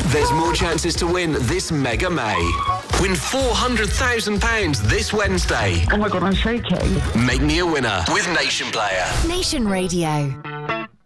There's more chances to win this Mega May. Win £400,000 this Wednesday. Oh my God, I'm shaking. Make me a winner with Nation Player. Nation Radio.